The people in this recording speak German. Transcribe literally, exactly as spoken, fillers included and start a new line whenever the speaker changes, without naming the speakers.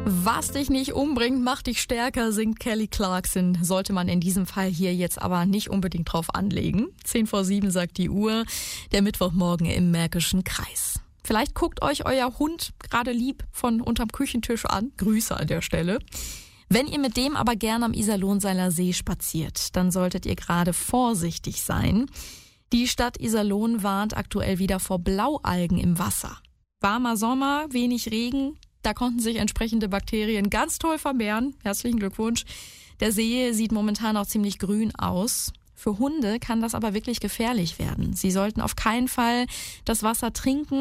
Was dich nicht umbringt, macht dich stärker, singt Kelly Clarkson. Sollte man in diesem Fall hier jetzt aber nicht unbedingt drauf anlegen. Zehn vor sieben sagt die Uhr, der Mittwochmorgen im Märkischen Kreis. Vielleicht guckt euch euer Hund gerade lieb von unterm Küchentisch an. Grüße an der Stelle. Wenn ihr mit dem aber gern am Iserlohnseiler See spaziert, dann solltet ihr gerade vorsichtig sein. Die Stadt Iserlohn warnt aktuell wieder vor Blaualgen im Wasser. Warmer Sommer, wenig Regen. Da konnten sich entsprechende Bakterien ganz toll vermehren. Herzlichen Glückwunsch. Der See sieht momentan auch ziemlich grün aus. Für Hunde kann das aber wirklich gefährlich werden. Sie sollten auf keinen Fall das Wasser trinken